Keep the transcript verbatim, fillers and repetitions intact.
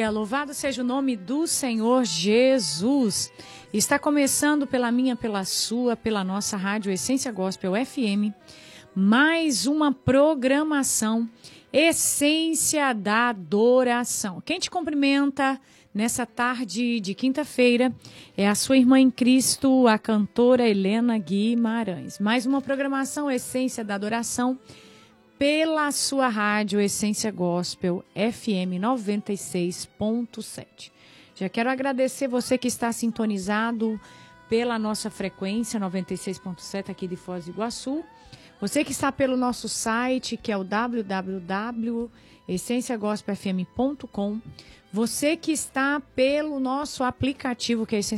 louvado seja o nome do Senhor Jesus. Está começando pela minha, pela sua, pela nossa rádio Essência Gospel F M, mais uma programação Essência da Adoração. Quem te cumprimenta nessa tarde de quinta-feira é a sua irmã em Cristo, a cantora Helena Guimarães. Mais uma programação Essência da Adoração pela sua rádio Essência Gospel F M noventa e seis ponto sete. Já quero agradecer você que está sintonizado pela nossa frequência noventa e seis ponto sete aqui de Foz do Iguaçu. Você que está pelo nosso site, que é o w w w ponto essência gospel f m ponto com. Você que está pelo nosso aplicativo, que é Essência